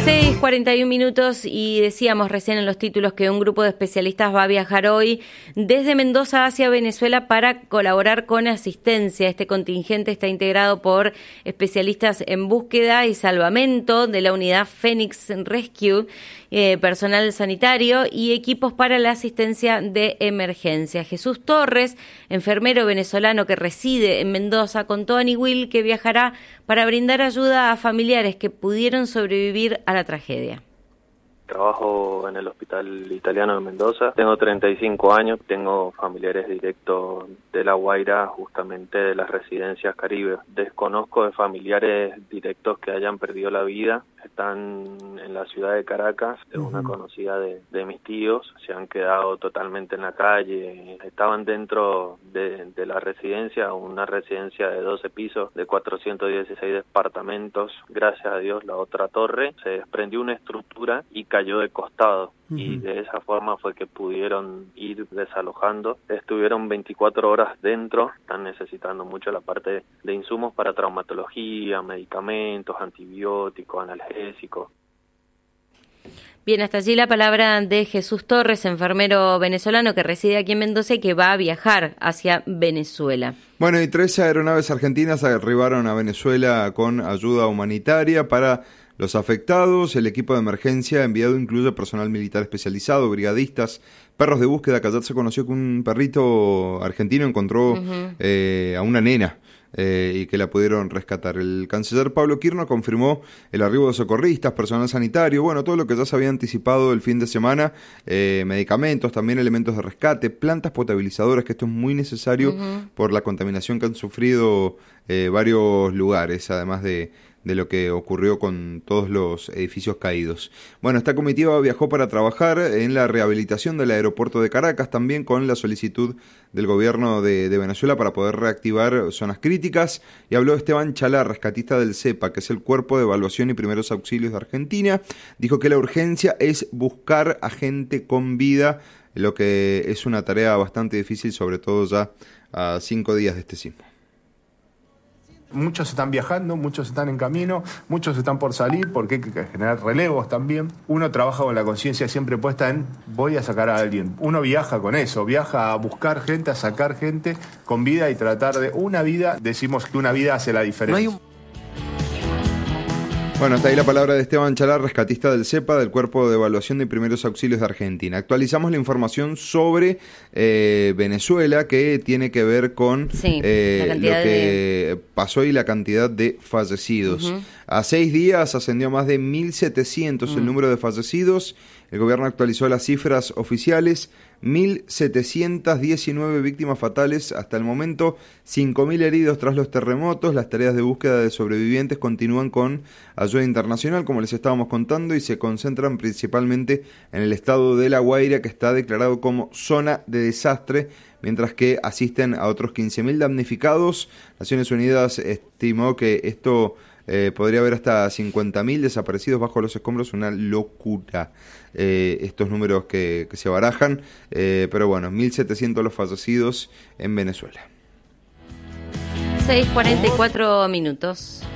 6:41 y decíamos recién en los títulos que un grupo de especialistas va a viajar hoy desde Mendoza hacia Venezuela para colaborar con asistencia. Este contingente está integrado por especialistas en búsqueda y salvamento de la unidad Phoenix Rescue, personal sanitario y equipos para la asistencia de emergencia. Jesús Torres, enfermero venezolano que reside en Mendoza, contó a Niwil que viajará para brindar ayuda a familiares que pudieron sobrevivir a la tragedia. Trabajo en el Hospital Italiano de Mendoza, tengo 35 años, tengo familiares directos de La Guaira, justamente de las residencias Caribe. Desconozco de familiares directos que hayan perdido la vida, están en la ciudad de Caracas, de una conocida de mis tíos, se han quedado totalmente en la calle, estaban dentro de la residencia, una residencia de 12 pisos, de 416 departamentos, gracias a Dios la otra torre, se desprendió una estructura y cayó de costado y de esa forma fue que pudieron ir desalojando. Estuvieron 24 horas dentro, están necesitando mucho la parte de insumos para traumatología, medicamentos, antibióticos, analgésicos. Bien, hasta allí la palabra de Jesús Torres, enfermero venezolano que reside aquí en Mendoza y que va a viajar hacia Venezuela. Bueno, y 13 aeronaves argentinas arribaron a Venezuela con ayuda humanitaria para los afectados. El equipo de emergencia enviado incluye personal militar especializado, brigadistas, perros de búsqueda, que ayer se conoció que un perrito argentino encontró a una nena y que la pudieron rescatar. El canciller Pablo Quirno confirmó el arribo de socorristas, personal sanitario, bueno, todo lo que ya se había anticipado el fin de semana, medicamentos, también elementos de rescate, plantas potabilizadoras, que esto es muy necesario por la contaminación que han sufrido varios lugares, además de lo que ocurrió con todos los edificios caídos. Bueno, esta comitiva viajó para trabajar en la rehabilitación del aeropuerto de Caracas, también con la solicitud del gobierno de Venezuela para poder reactivar zonas críticas, y habló Esteban Chalá, rescatista del CEPA, que es el Cuerpo de Evaluación y Primeros Auxilios de Argentina. Dijo que la urgencia es buscar a gente con vida, lo que es una tarea bastante difícil, sobre todo ya a 5 días de este sismo. Muchos están viajando, muchos están en camino, muchos están por salir porque hay que generar relevos también. Uno trabaja con la conciencia siempre puesta en voy a sacar a alguien. Uno viaja con eso, viaja a buscar gente, a sacar gente con vida y tratar de una vida. Decimos que una vida hace la diferencia. Bueno, hasta ahí la palabra de Esteban Chalá, rescatista del CEPA, del Cuerpo de Evaluación de Primeros Auxilios de Argentina. Actualizamos la información sobre Venezuela, que tiene que ver con lo que pasó y la cantidad de fallecidos. A 6 días ascendió a más de 1.700 el número de fallecidos. El gobierno actualizó las cifras oficiales, 1.719 víctimas fatales hasta el momento, 5.000 heridos tras los terremotos. Las tareas de búsqueda de sobrevivientes continúan con ayuda internacional, como les estábamos contando, y se concentran principalmente en el estado de La Guaira, que está declarado como zona de desastre, mientras que asisten a otros 15.000 damnificados. Naciones Unidas estimó que esto podría haber hasta 50.000 desaparecidos bajo los escombros, una locura estos números que se barajan, pero bueno, 1.700 los fallecidos en Venezuela. 6:44.